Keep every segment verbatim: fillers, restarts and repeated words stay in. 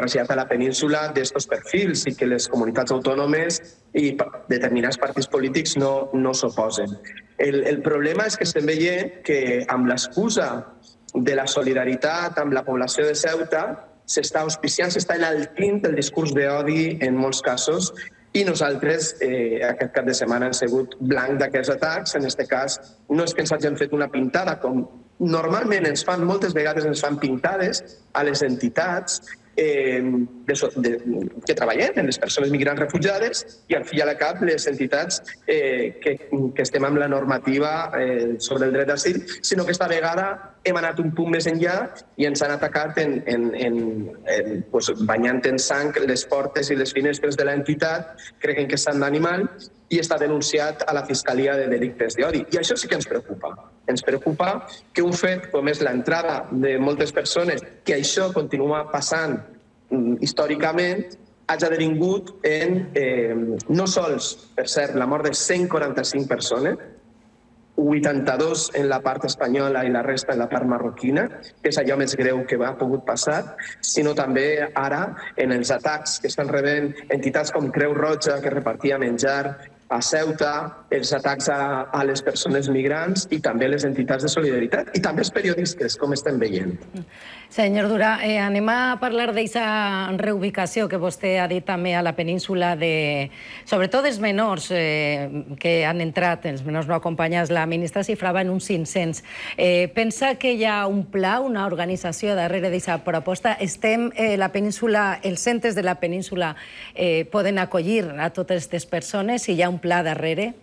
trasllat a la península d'estos perfils i que les comunitats autònomes i determinats partits polítics no, no s'oposen. El, el problema és que estem veient que amb l'excusa de la solidaritat amb la població de Ceuta s'està auspiciant, s'està enaltint el discurs d'odi en molts casos i nosaltres eh, aquest cap de setmana hem sigut blanc d'aquests atacs. En aquest cas no és que ens hagin fet una pintada com normalment ens fan, moltes vegades ens fan pintades a les entitats eh, de, de, que treballem en les persones migrants refugiades i al fi i a la cap les entitats eh, que, que estem amb la normativa eh, sobre el dret d'asil, sinó que esta vegada hem anat un punt més enllà i ens han atacat en, en, en, en, pues, banyant en sang les portes i les finestres de l'entitat, creguem que és sant d'animal, i està denunciat a la Fiscalia de Delictes d'Odi. I això sí que ens preocupa. Ens preocupa que un fet com és l'entrada de moltes persones, que això continua passant històricament, hagi devingut en, eh, no sols, per cert, la mort de cent quaranta-cinc persones, vuitanta-dos en la part espanyola i la resta en la part marroquina, que és allò més greu que ha pogut passar, sinó també ara en els atacs que estan rebent entitats com Creu Roja, que repartia menjar a Ceuta, els atacs a, a les persones migrants i també les entitats de solidaritat i també els periodistes, com estem veient. Senyor Durà, eh, anem a parlar d'aquesta reubicació que vostè ha dit també a la península, de, sobretot dels menors eh, que han entrat, els menors no acompanyats, la ministra xifrava en uns cinc-cents. Eh, pensa que hi ha un pla, una organització darrere d'aquesta proposta? Estem, eh, la península, els centres de la península eh, poden acollir a totes aquestes persones si hi ha un pla darrere?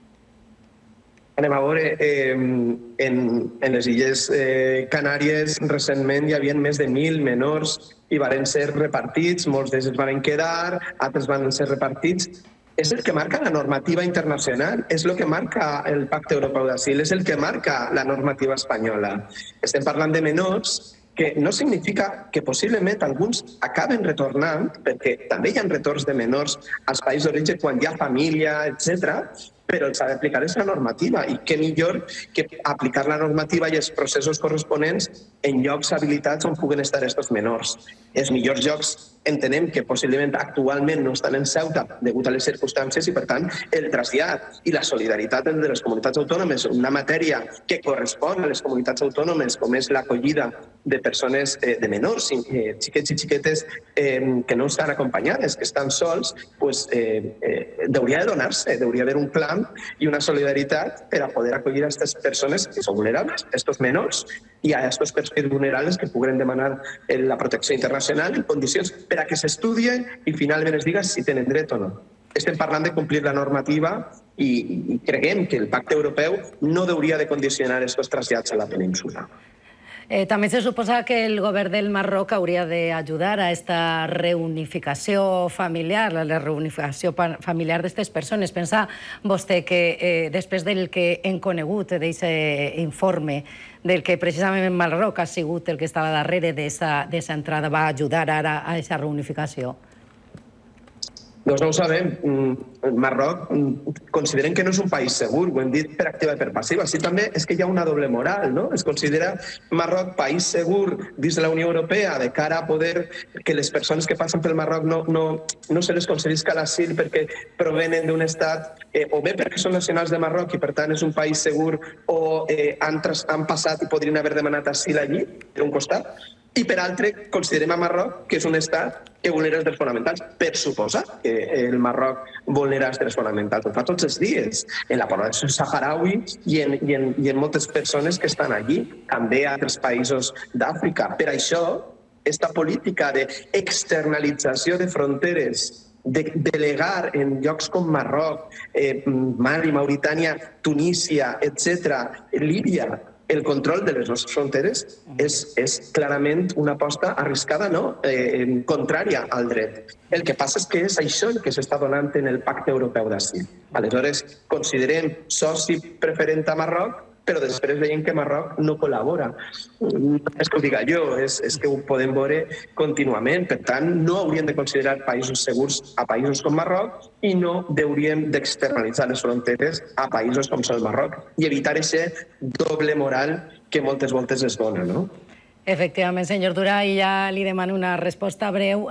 Anem a veure, eh, en, en les Illes eh, Canàries recentment hi havia més de mil menors i van ser repartits, molts d'ells es van quedar, altres van ser repartits. És el que marca la normativa internacional, és el que marca el Pacte Europeu d'Asil, és el que marca la normativa espanyola. Estem parlant de menors que no significa que possiblement alguns acaben retornant, perquè també hi ha retorns de menors als països d'origen quan hi ha família, etcètera, però s'ha d'aplicar aquesta normativa i què millor que aplicar la normativa i els processos corresponents en llocs habilitats on puguen estar aquests menors. Els millors llocs entenem que possiblement actualment no estan en Ceuta degut a les circumstàncies i per tant el trasllat i la solidaritat entre les comunitats autònomes, una matèria que correspon a les comunitats autònomes com és l'acollida de persones, eh, de menors, eh, xiquets i xiquetes eh, que no estan acompanyades, que estan sols, pues, eh, eh, hauria de donar-se, hauria d'haver un clam i una solidaritat per a poder acollir a aquestes persones que són vulnerables, a aquests menors i a aquests perfils vulnerables que puguen demanar la protecció internacional en condicions per a que s'estudie i finalment es diga si tenen dret o no. Estem parlant de complir la normativa i, i creguem que el Pacte Europeu no hauria de condicionar aquests trasllats a la península. Eh, també se suposa que el govern del Marroc hauria d'ajudar a aquesta reunificació familiar, la reunificació familiar d'aquestes persones. Pensa vostè que eh, després del que hem conegut d'aquest informe, del que precisament el Marroc ha sigut el que estava darrere d'aquesta entrada, va ajudar ara a aquesta reunificació? Doncs no ho sabem. El Marroc consideren que no és un país segur, ho hem dit per activa i per passiva. Així també és que hi ha una doble moral, no? Es considera Marroc país segur dins de la Unió Europea de cara a poder que les persones que passen pel Marroc no, no, no se les concedisca l'asil perquè provenen d'un estat, eh, o bé perquè són nacionals de Marroc i per tant és un país segur, o eh, han, tras, han passat i podrien haver demanat asil allí, per un costat, i per altre considerem a Marroc que és un estat que vulnera els drets fonamentals. Per suposar que el Marroc vulnera els drets fonamentals. Ho fa tots els dies en la població saharaui i en, i, en, i en moltes persones que estan allí, també a altres països d'Àfrica. Per això, aquesta política d'externalització de fronteres, de delegar en llocs com Marroc, eh, Mali, Mauritània, Tunísia, etcètera, Líbia, el control de les nostres fronteres és, és clarament una aposta arriscada, no? eh, contrària al dret. El que passa és que és això el que s'està donant en el Pacte Europeu d'Asil. Aleshores, considerem soci preferent a Marroc, però després veiem que Marroc no col·labora. No és que ho diga jo, és, és que ho podem veure contínuament. Per tant, no hauríem de considerar països segurs a països com Marroc i no hauríem d'externalitzar les fronteres a països com són el Marroc i evitar aquest doble moral que moltes voltes es dona, no? Efectivament, senyor Durà, i ja li demano una resposta breu.